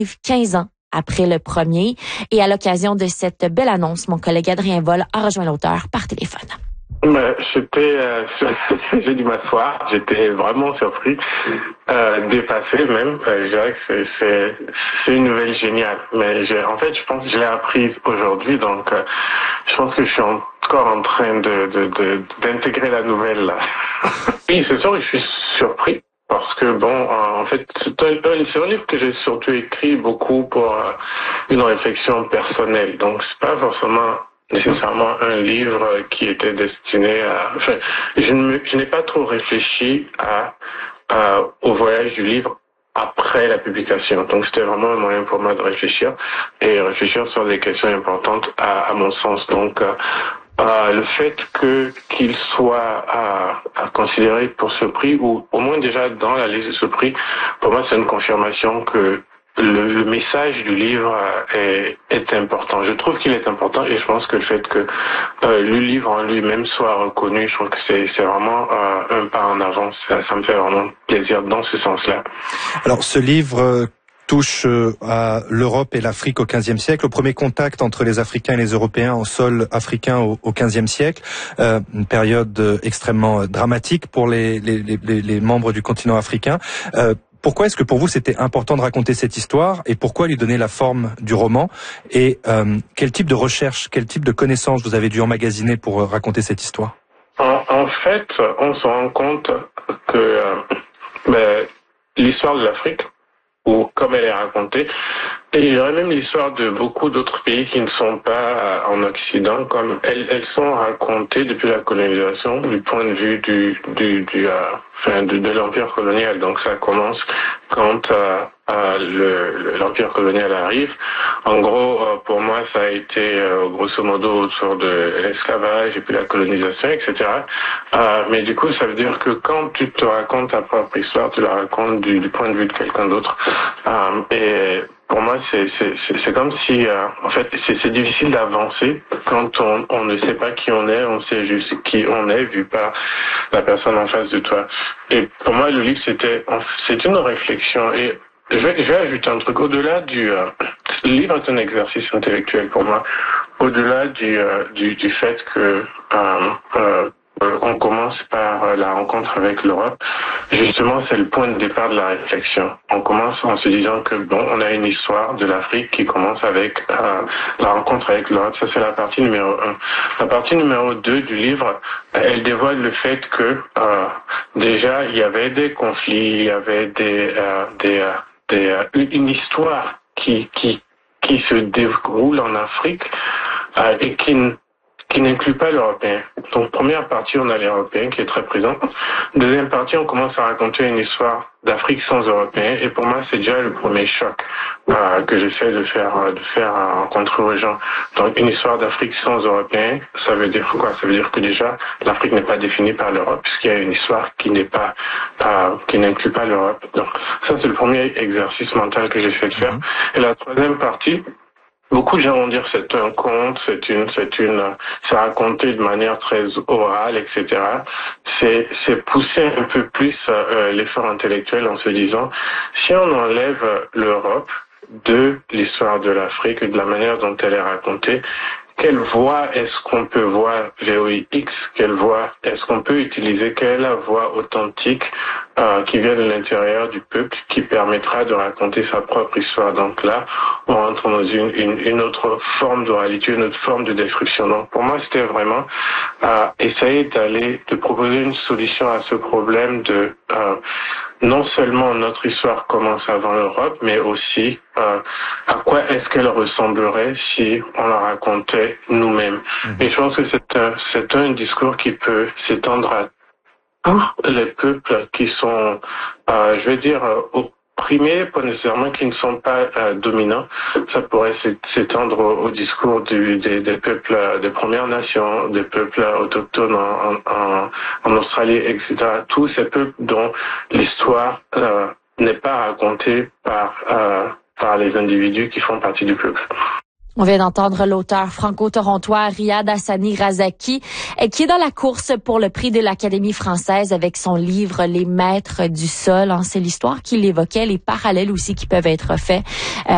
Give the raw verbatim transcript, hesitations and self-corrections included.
quinze ans après le premier. Et à l'occasion de cette belle annonce, mon collègue Adrien Vol a rejoint l'auteur par téléphone. Ben, j'étais, euh, j'ai dû m'asseoir, j'étais vraiment surpris, euh, dépassé même. Euh, je dirais que c'est, c'est, c'est une nouvelle géniale. Mais j'ai, en fait, je pense que je l'ai apprise aujourd'hui, donc euh, je pense que je suis encore en train de, de, de d'intégrer la nouvelle là. Oui, c'est sûr que je suis surpris. Parce que bon, en fait, c'est un, c'est un livre que j'ai surtout écrit beaucoup pour euh, une réflexion personnelle. Donc, c'est pas forcément nécessairement un livre qui était destiné à... Enfin, je, ne me, je n'ai pas trop réfléchi à, à, au voyage du livre après la publication. Donc, c'était vraiment un moyen pour moi de réfléchir et réfléchir sur des questions importantes à, à mon sens. Donc, euh, Euh, le fait que qu'il soit à, à considérer pour ce prix, ou au moins déjà dans la liste de ce prix, pour moi c'est une confirmation que le, le message du livre est, est important. Je trouve qu'il est important et je pense que le fait que euh, le livre en lui-même soit reconnu, je trouve que c'est, c'est vraiment euh, un pas en avant. Ça, ça me fait vraiment plaisir dans ce sens-là. Alors ce livre... Euh... touche à l'Europe et l'Afrique au quinzième siècle, au premier contact entre les Africains et les Européens en sol africain au, au quinzième siècle, euh, une période extrêmement dramatique pour les, les, les, les membres du continent africain. Euh, pourquoi est-ce que pour vous c'était important de raconter cette histoire et pourquoi lui donner la forme du roman et euh, quel type de recherche, quel type de connaissances vous avez dû emmagasiner pour raconter cette histoire? En, en fait, on se rend compte que euh, ben, l'histoire de l'Afrique, ou comme elle est racontée. Et il y aurait même l'histoire de beaucoup d'autres pays qui ne sont pas en Occident, comme elles, elles sont racontées depuis la colonisation du point de vue du, du, du euh, enfin, de, de l'empire colonial. Donc ça commence quand euh, euh, le, le, l'empire colonial arrive. En gros, euh, pour moi, ça a été euh, grosso modo autour de l'esclavage et puis la colonisation, et cetera. Euh, mais du coup, ça veut dire que quand tu te racontes ta propre histoire, tu la racontes du, du point de vue de quelqu'un d'autre. Euh, et pour moi, c'est, c'est, c'est, c'est comme si, euh, en fait, c'est, c'est difficile d'avancer quand on, on ne sait pas qui on est, on sait juste qui on est vu par la personne en face de toi. Et pour moi, le livre, c'était, c'est une réflexion. Et je vais, je vais ajouter un truc. Au-delà du, euh, le livre est un exercice intellectuel pour moi. Au-delà du, euh, du, du fait que euh, euh, on commence par la rencontre avec l'Europe. Justement, c'est le point de départ de la réflexion. On commence en se disant que bon, on a une histoire de l'Afrique qui commence avec euh, la rencontre avec l'Europe. Ça, c'est la partie numéro un. La partie numéro deux du livre, elle dévoile le fait que euh, déjà, il y avait des conflits, il y avait des, euh, des, euh, des euh, une histoire qui qui qui se déroule en Afrique euh, et qui qui n'inclut pas l'Européen. Donc, première partie, on a l'Européen qui est très présent. Deuxième partie, on commence à raconter une histoire d'Afrique sans Européens. Et pour moi, c'est déjà le premier choc euh, que j'essaie de faire de faire euh, rencontrer aux gens. Donc, une histoire d'Afrique sans Européens, ça veut dire quoi? Ça veut dire que déjà, l'Afrique n'est pas définie par l'Europe, puisqu'il y a une histoire qui n'est pas, euh, qui n'inclut pas l'Europe. Donc, ça, c'est le premier exercice mental que j'essaie de faire. Et la troisième partie, beaucoup de gens vont dire c'est un conte, c'est une, c'est une, c'est raconté de manière très orale, et cetera. C'est, c'est pousser un peu plus euh, l'effort intellectuel en se disant si on enlève l'Europe de l'histoire de l'Afrique et de la manière dont elle est racontée, quelle voie est-ce qu'on peut voir V O I X? Quelle voie est-ce qu'on peut utiliser? Quelle est la voie authentique euh, qui vient de l'intérieur du peuple qui permettra de raconter sa propre histoire? Donc là, on rentre dans une, une, une autre forme d'oralité, une autre forme de description. Donc pour moi, c'était vraiment euh, essayer d'aller, de proposer une solution à ce problème de euh, non seulement notre histoire commence avant l'Europe, mais aussi euh, à quoi est-ce qu'elle ressemblerait si on la racontait nous-mêmes. Mmh. Et je pense que c'est un, c'est un discours qui peut s'étendre à tous les peuples qui sont, euh, je vais dire, opprimés, pas nécessairement qui ne sont pas euh, dominants. Ça pourrait s'étendre au, au discours du, des, des peuples, des Premières Nations, des peuples autochtones en, en, en Australie, et cetera. Tous ces peuples dont l'histoire euh, n'est pas racontée par, euh, par les individus qui font partie du peuple. On vient d'entendre l'auteur franco-torontois Riyad Hassani Razaki, qui est dans la course pour le prix de l'Académie française avec son livre Les Maîtres du sol. C'est l'histoire qu'il évoquait, les parallèles aussi qui peuvent être faits. Euh,